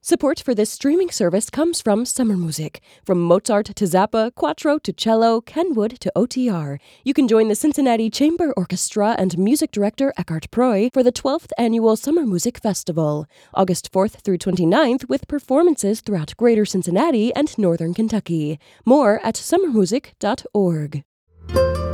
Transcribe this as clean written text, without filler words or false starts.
Support for this streaming service comes from Summer Music. From Mozart to Zappa, Quattro to cello, Kenwood to OTR. You can join the Cincinnati Chamber Orchestra and music director Eckhart Preu for the 12th Annual Summer Music Festival, August 4th through 29th, with performances throughout Greater Cincinnati and Northern Kentucky. More at summermusic.org.